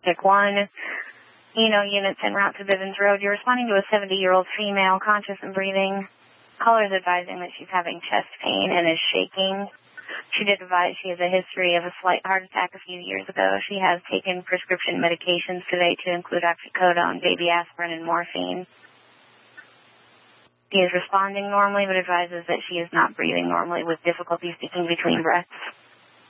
District 1. Units en route to Bivens Road. You're responding to a 70-year-old female, conscious and breathing. Caller's advising that she's having chest pain and is shaking. She did advise she has a history of a slight heart attack a few years ago. She has taken prescription medications today to include oxycodone, baby aspirin, and morphine. She is responding normally, but advises that she is not breathing normally with difficulty sticking between breaths.